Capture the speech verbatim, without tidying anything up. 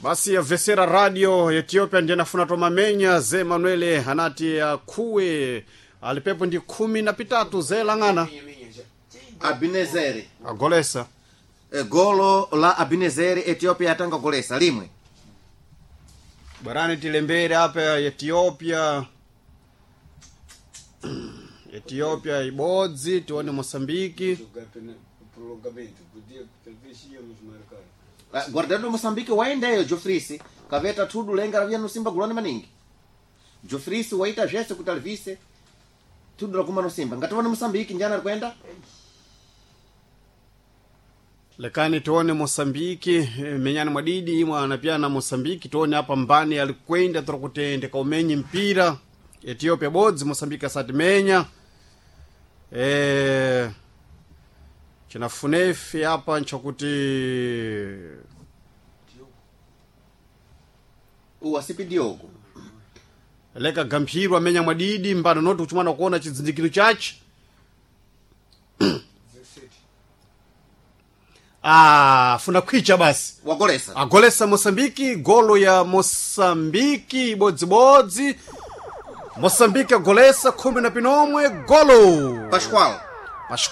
Basi ya Vesera Radio Ethiopia ndiye nafuna tomamenya ze Manuele hanati ya kuwe alipepo ndi kumi na pitatu ze langana Abinezeri agolesa e golo la Abinezeri Ethiopia atanga golesa limwe barani tilembere hapa ya Ethiopia Ethiopia ibodzi tuone Mosambiki guardando Mosambiki waendeyo Jofrisi kaveta tudu lenga vya Simba guloni maningi Jofrisi waita jese kutalvise tudu la kumano Simba ngatona Mosambiki njana kwenda lekani tuone Mosambiki menyana mwadidi imwa na pia na Mosambiki tuone hapa mbani alikwenda turokutende ka umenyi mpira Ethiopia bodzi Mosambiki asati menya eh china funefi hapa nchokuti uwasipi Diogo leka gampirwa menya mwadidi mbano notu kuchumana kuona chizindikiro chachi ah funa kwicha basi wagolesa agolesa Mosambiki golo ya Mosambiki bodzi bodzi Mosambiki agolesa kumi na pinomwe golo Pascual